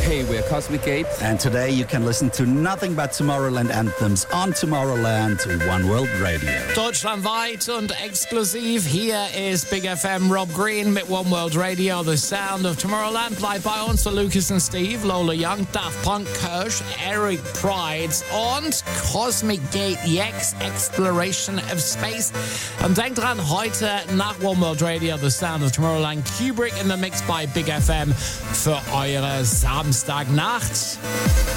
Hey, we're Cosmic Gate. And today you can listen to nothing but Tomorrowland anthems on Tomorrowland One World Radio. Deutschlandweit und exklusiv. Hier ist Big FM Rob Green mit One World Radio, the sound of Tomorrowland. Bleibt bei uns für Lucas und Steve, Lola Young, Daft Punk, Kirsch, Eric Prydz und Cosmic Gate X Exploration of Space. Und denkt dran, heute nach One World Radio, the sound of Tomorrowland, Kubrick in the Mix bei Big FM für eure Samstagnacht.